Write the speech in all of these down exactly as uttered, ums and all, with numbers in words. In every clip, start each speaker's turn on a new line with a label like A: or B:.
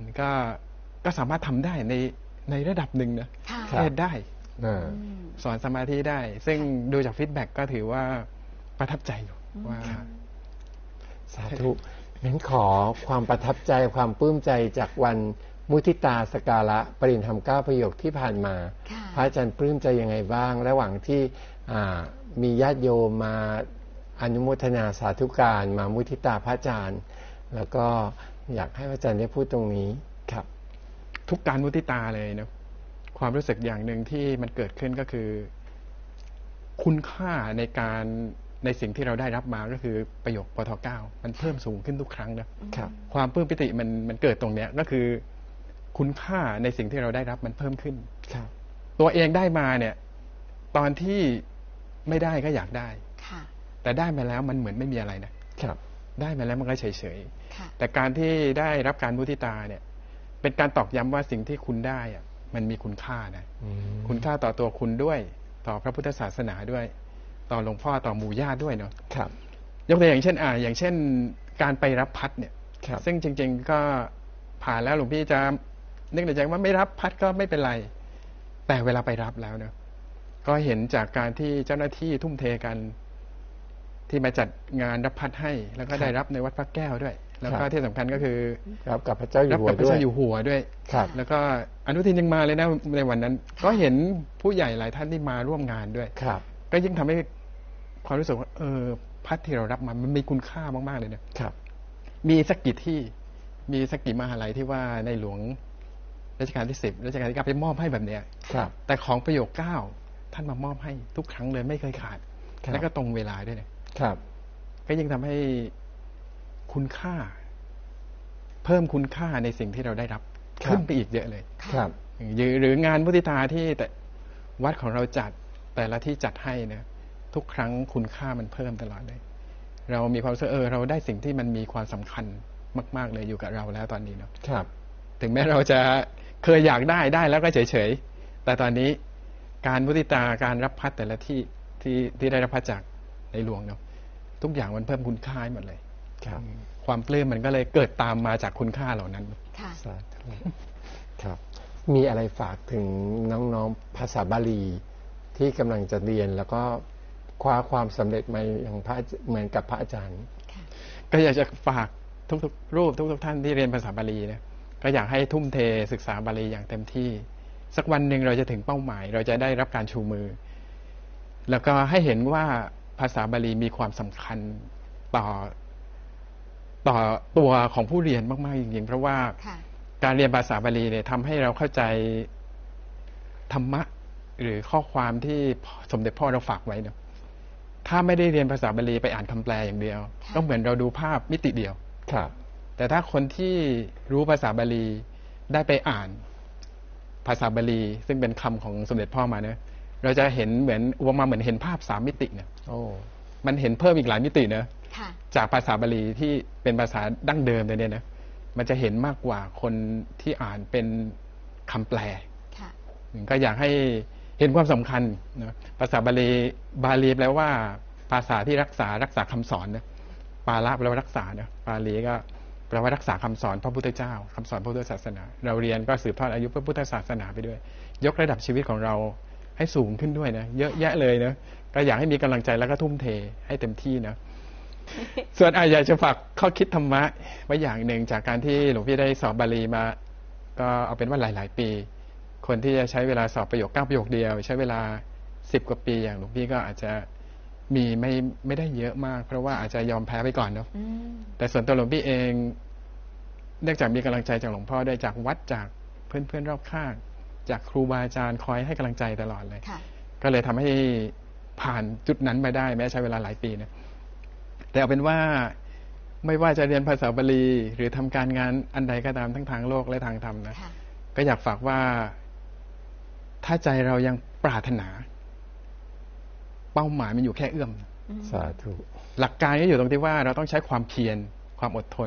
A: ก็ก็สามารถทำได้ในในระดับหนึ่งนะเทศได้สอนสมาธิได้ซึ่งดูจากฟีดแบ็กก็ถือว่าประทับใจอยู่ว่า
B: สาธุงั้นขอความประทับใจความปลื้มใจจากวันมุทิตาสการะปริณธรรมเก้าประโยคที่ผ่านมาพระอาจารย์ปลื้มใจยังไงบ้างระหว่างที่มีญาติโยมมาอนุโมทนาสาธุการมามุทิตาพระอาจารย์แล้วก็อยากให้พระอาจารย์ได้พูดตรงนี้ครับ
A: ทุกการมุทิตาเลยนะความรู้สึกอย่างหนึ่งที่มันเกิดขึ้นก็คือคุณค่าในการในสิ่งที่เราได้รับมาก็คือประโยคปทเก้ามันเพิ่มสูงขึ้นทุกครั้งนะครับความปลื้มปิติมันมันเกิดตรงเนี้ยก็คือคุณค่าในสิ่งที่เราได้รับมันเพิ่มขึ้นครับตัวเองได้มาเนี่ยตอนที่ไม่ได้ก็อยากได้แต่ได้มาแล้วมันเหมือนไม่มีอะไรนะครับได้มาแล้วมันก็เฉยๆแต่การที่ได้รับการมุทิตาเนี่ยเป็นการตอกย้ำว่าสิ่งที่คุณได้อะมันมีคุณค่านะคุณค่าต่อตัวคุณด้วยต่อพระพุทธศาสนาด้วยต่อหลวงพ่อต่อหมู่ญาติด้วยเนาะครับยกตัวอย่างเช่นอ่าอย่างเช่นการไปรับพัดเนี่ยซึ่งจริงๆก็ผ่านแล้วหลวงพี่จะนึกในใจว่าไม่รับพัดก็ไม่เป็นไรแต่เวลาไปรับแล้วเนาะก็เห็นจากการที่เจ้าหน้าที่ทุ่มเทกันที่มาจัดงานรับพัดให้แล้วก็ได้รับในวัดพระแก้วด้วยแล้วก็ที่สำคัญก็คือ
B: รับกับพระเจ้าอยู่หัวด้วยรับกับ
A: พระเจ้าอยู่หัวด้วยแล้วก็อนุทินยังมาเลยนะในวันนั้นก็เห็นผู้ใหญ่หลายท่านที่มาร่วมงานด้วยก็ยิ่งทำให้ความรู้สึกว่าเออพัดที่เรารับมามันมีคุณค่ามากๆเลยนะครับมีสักกี่ที่มีสักกี่มหาลัยที่ว่าในหลวงรัชกาลที่สิบรัชกาลที่เก้าไปมอบให้แบบเนี้ยแต่ของประโยคเก้าท่านมามอบให้ทุกครั้งเลยไม่เคยขาดและก็ตรงเวลาด้วยนะครับก็ยิ่งทำให้คุณค่าเพิ่มคุณค่าในสิ่งที่เราได้รับขึ้นไปอีกเยอะเลยครับหรืองานมุทิตาที่แต่วัดของเราจัดแต่ละที่จัดให้นะทุกครั้งคุณค่ามันเพิ่มตลอดเลยเรามีความรู้สึกเออเราได้สิ่งที่มันมีความสำคัญมากๆเลยอยู่กับเราแล้วตอนนี้เนาะครับถึงแม้เราจะเคยอยากได้ได้แล้วก็เฉยๆแต่ตอนนี้การมุทิตาการรับพัดแต่ละที่ที่ที่ได้รับพัดจากในหลวงเนาะทุกอย่างมันเพิ่มคุณค่าหมดเลยครับความปลื้มมันก็เลยเกิดตามมาจากคุณค่าเหล่านั้นค่ะ
B: ครับมีอะไรฝากถึงน้องๆภาษาบาลีที่กำลังจะเรียนแล้วก็คว้าความสำเร็จมาอย่างพระเหมือนกับพระอาจารย์
A: ก็อยากจะฝากทุกๆรูปทุกๆท่านที่เรียนภาษาบาลีนะก็อยากให้ทุ่มเทศึกษาบาลีอย่างเต็มที่สักวันหนึ่งเราจะถึงเป้าหมายเราจะได้รับการชูมือแล้วก็ให้เห็นว่าภาษาบาลีมีความสำคัญต่อต่อตัวของผู้เรียนมากๆจริงๆเพราะว่าการเรียนภาษาบาลีเนี่ยทำให้เราเข้าใจธรรมะหรือข้อความที่สมเด็จพ่อเราฝากไว้เนาะถ้าไม่ได้เรียนภาษาบาลีไปอ่านคำแปลอย่างเดียวก็เหมือนเราดูภาพมิติเดียวครับแต่ถ้าคนที่รู้ภาษาบาลีได้ไปอ่านภาษาบาลีซึ่งเป็นคำของสมเด็จพ่อมาเนะเราจะเห็นเหมือนอุปมาเหมือนเห็นภาพสามมิติเนี่ยโอ้มันเห็นเพิ่มอีกหลายมิติเนะจากภาษาบาลีที่เป็นภาษาดั้งเดิมเลยเนี่ยนะมันจะเห็นมากกว่าคนที่อ่านเป็นคำแปลก็อยากให้เห็นความสำคัญนะภาษาบาลีบาลีแปลว่าภาษาที่รักษารักษาคำสอนนะปาละแปลว่ารักษานะบาลีก็แปลว่ารักษาคำสอนพระพุทธเจ้าคำสอนพระพุทธศาสนาเราเรียนก็สืบทอดอายุพระพุทธศาสนาไปด้วยยกระดับชีวิตของเราให้สูงขึ้นด้วยนะเยอะแยะเลยนะก็อยากให้มีกำลังใจแล้วก็ทุ่มเทให้เต็มที่นะส่วนอาอยากจะฝากข้อคิดธรรมะไว้อย่างหนึ่งจากการที่หลวงพี่ได้สอบบาลีมาก็เอาเป็นว่าหลายๆปีคนที่จะใช้เวลาสอบประโยคเก้าประโยคเดียวใช้เวลาสิบกว่าปีอย่างหลวงพี่ก็อาจจะมีไม่ไม่ได้เยอะมากเพราะว่าอาจจะยอมแพ้ไปก่อนเนาะแต่ส่วนตัวหลวงพี่เองเนื่องจากมีกำลังใจจากหลวงพ่อได้จากวัดจากเพื่อนๆรอบข้างจากครูบาอาจารย์คอยให้กำลังใจตลอดเลยก็เลยทำให้ผ่านจุดนั้นมาได้แม้ใช้เวลาหลายปีนะแต่เอาเป็นว่าไม่ว่าจะเรียนภาษาบาลีหรือทำการงานอันใดก็ตามทั้งทางโลกและทางธรรมนะก็อยากฝากว่าถ้าใจเรายังปรารถนาเป้าหมายมันอยู่แค่เอื้อม
B: สาธุ
A: หลักการก็อยู่ตรงที่ว่าเราต้องใช้ความเพียรความอดทน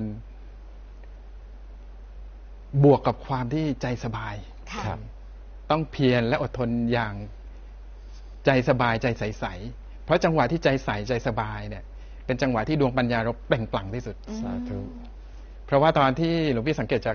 A: บวกกับความที่ใจสบายต้องเพียรและอดทนอย่างใจสบายใจใสๆเพราะจังหวะที่ใจใสใจสบายเนี่ยเป็นจังหวะที่ดวงปัญญาเราเปล่งปลั่งที่สุดสาธุเพราะว่าตอนที่หลวงพี่สังเกตจาก